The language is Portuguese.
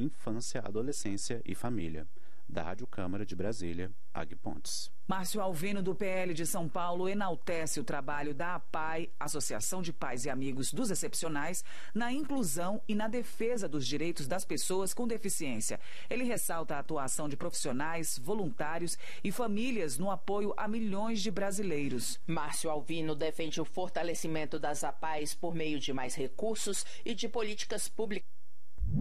infância, adolescência e família. Da Rádio Câmara de Brasília, Ag Pontes. Márcio Alvino, do PL de São Paulo, enaltece o trabalho da APAE, Associação de Pais e Amigos dos Excepcionais, na inclusão e na defesa dos direitos das pessoas com deficiência. Ele ressalta a atuação de profissionais, voluntários e famílias no apoio a milhões de brasileiros. Márcio Alvino defende o fortalecimento das APAEs por meio de mais recursos e de políticas públicas